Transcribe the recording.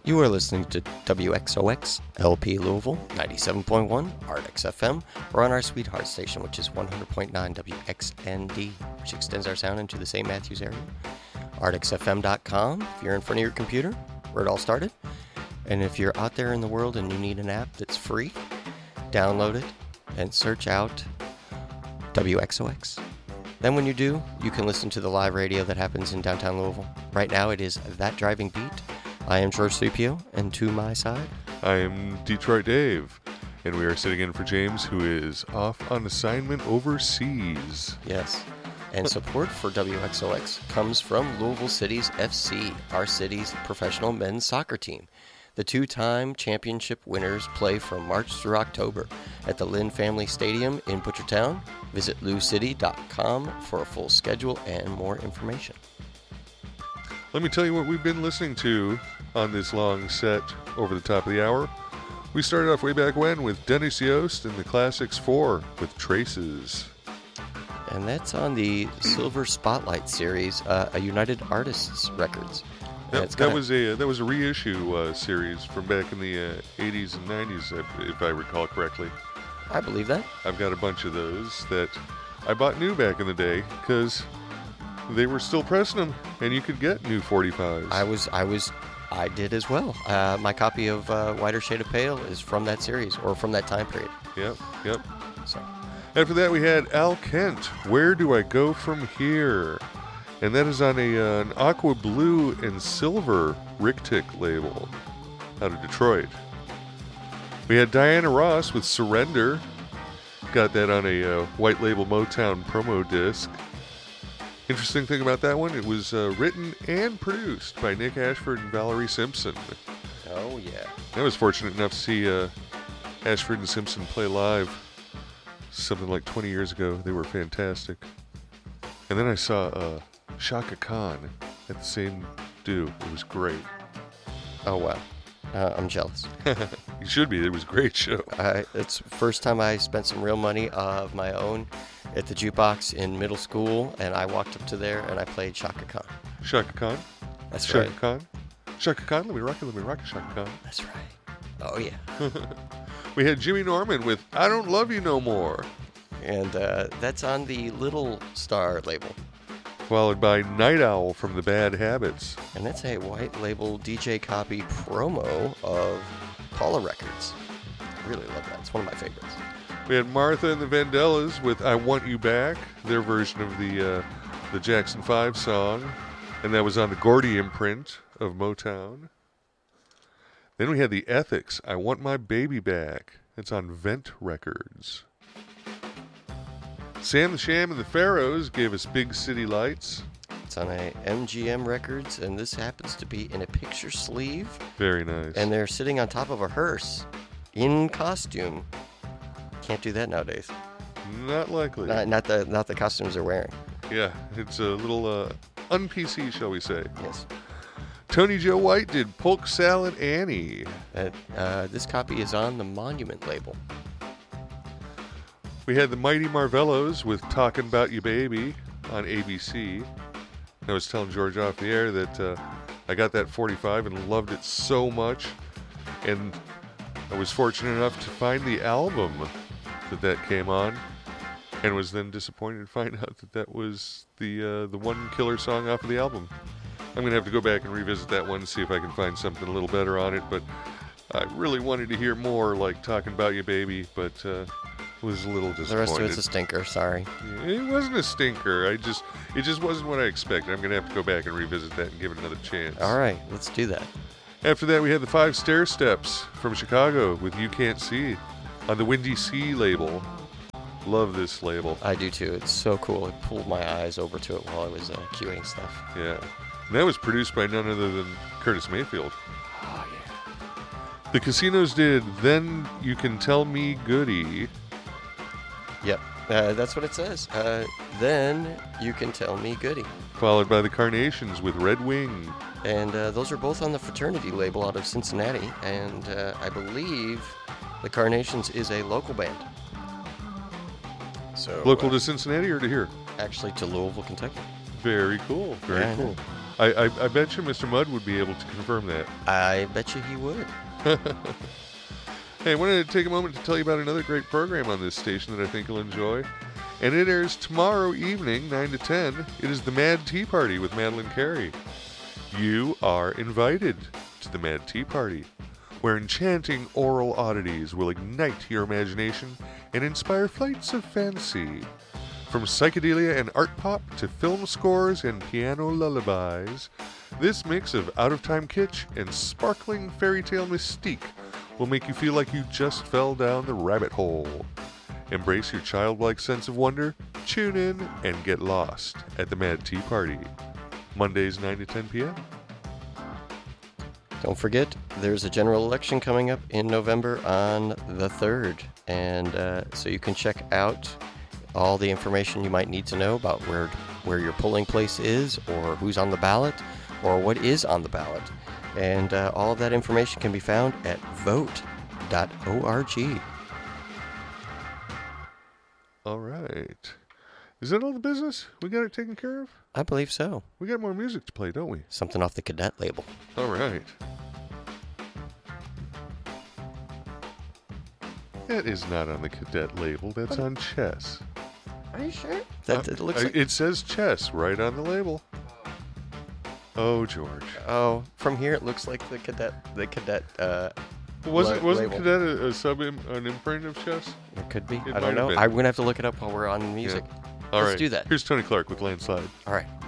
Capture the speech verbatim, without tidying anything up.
You are listening to W X O X L P Louisville, ninety-seven point one, Artix F M, or on our sweetheart station, which is one hundred point nine W X N D, which extends our sound into the Saint Matthews area. Artix F M dot com, if you're in front of your computer, where it all started. And if you're out there in the world and you need an app that's free, download it and search out W X O X. Then when you do, you can listen to the live radio that happens in downtown Louisville. Right now it is That Driving Beat. I am George Thupio, and to my side, I am Detroit Dave, and we are sitting in for James, who is off on assignment overseas. Yes, and support for W X O X comes from Louisville Cities F C, our city's professional men's soccer team. The two-time championship winners play from March through October at the Lynn Family Stadium in Butchertown. Visit lou city dot com for a full schedule and more information. Let me tell you what we've been listening to on this long set over the top of the hour. We started off way back when with Dennis Yost and the Classics four with Traces. And that's on the Silver Spotlight series, uh, a United Artists Records. Yep, it's that kinda, was a that was a reissue uh, series from back in the uh, eighties and nineties, if, if I recall correctly. I believe that. I've got a bunch of those that I bought new back in the day because they were still pressing them, and you could get new forty-fives. I was, I was, I did as well. Uh, my copy of uh, Whiter Shade of Pale is from that series, or from that time period. Yep, yep. So, after that, we had Al Kent, Where Do I Go From Here? And that is on a uh, an aqua blue and silver Rick-Tick label out of Detroit. We had Diana Ross with Surrender. Got that on a uh, white label Motown promo disc. Interesting thing about that one, it was uh, written and produced by Nick Ashford and Valerie Simpson. oh yeah. I was fortunate enough to see uh, Ashford and Simpson play live something like twenty years ago. They were fantastic. And then I saw uh, Shaka Khan at the same do. It was great. Oh wow. Uh, I'm jealous. You should be. It was a great show. I, it's the first time I spent some real money of my own at the jukebox in middle school, and I walked up to there and I played Shaka Khan. Shaka Khan? That's Shaka right. Khan? Shaka Khan? Let me rock it, let me rock it, Shaka Khan. That's right. Oh yeah. We had Jimmy Norman with I Don't Love You No More. And uh, that's on the Little Star label. Followed by Night Owl from the Bad Habits. And that's a white label D J copy promo of Paula Records. I really love that. It's one of my favorites. We had Martha and the Vandellas with I Want You Back, their version of the uh, the Jackson five song. And that was on the Gordy imprint of Motown. Then we had the Ethics, I Want My Baby Back. It's on Vent Records. Sam the Sham and the Pharaohs gave us Big City Lights. It's on a M G M Records, and this happens to be in a picture sleeve. Very nice. And they're sitting on top of a hearse in costume. Can't do that nowadays. Not likely. Not, not the not the costumes they're wearing. Yeah, it's a little uh, un-P C, shall we say. Yes. Tony Joe White did Polk Salad Annie. Uh, uh, this copy is on the Monument label. We had the Mighty Marvellos with Talkin' About You Baby on A B C. I was telling George off the air that uh, I got that forty-five and loved it so much. And I was fortunate enough to find the album that that came on, and was then disappointed to find out that that was the uh, the one killer song off of the album. I'm going to have to go back and revisit that one and see if I can find something a little better on it, but I really wanted to hear more like Talking About You Baby, but uh, was a little disappointed. The rest of it's a stinker, sorry. It wasn't a stinker. I just It just wasn't what I expected. I'm going to have to go back and revisit that and give it another chance. All right, let's do that. After that, we had the Five Stair Steps from Chicago with You Can't See on the Windy Sea label. Love this label. I do too. It's so cool. It pulled my eyes over to it while I was uh, queuing stuff. Yeah. And that was produced by none other than Curtis Mayfield. Oh, yeah. The Casinos did Then You Can Tell Me Goody. Yep. Uh, that's what it says. Uh, then You Can Tell Me Goody. Followed by the Carnations with Red Wing. And uh, those are both on the Fraternity label out of Cincinnati. And uh, I believe the Carnations is a local band. So Local uh, to Cincinnati or to here? Actually to Louisville, Kentucky. Very cool. Very Yeah, I know. cool. I, I, I bet you Mister Mudd would be able to confirm that. I bet you he would. Hey, I wanted to take a moment to tell you about another great program on this station that I think you'll enjoy. And it airs tomorrow evening, nine to ten. It is the Mad Tea Party with Madeline Carey. You are invited to the Mad Tea Party, where enchanting oral oddities will ignite your imagination and inspire flights of fancy. From psychedelia and art pop to film scores and piano lullabies, this mix of out-of-time kitsch and sparkling fairy tale mystique will make you feel like you just fell down the rabbit hole. Embrace your childlike sense of wonder, tune in, and get lost at the Mad Tea Party. Mondays, nine to ten p.m. Don't forget, there's a general election coming up in November on the third. And uh, so you can check out all the information you might need to know about where where your polling place is, or who's on the ballot, or what is on the ballot. And uh, all of that information can be found at vote dot org. All right. Is that all the business? We got it taken care of? I believe so. We got more music to play, don't we? Something off the Cadet label. All right. That is not on the Cadet label. That's on Chess. Are you sure? That Uh, it looks uh, like. It says Chess right on the label. Oh, George. Oh, from here it looks like the Cadet. The Cadet. Uh, Wasn't la- wasn't label. Cadet a, a sub im, an imprint of Chess? It could be. It I might don't have know. been. I'm gonna have to look it up while we're on music. All Let's right. do that. Here's Tony Clark with Landslide. All right.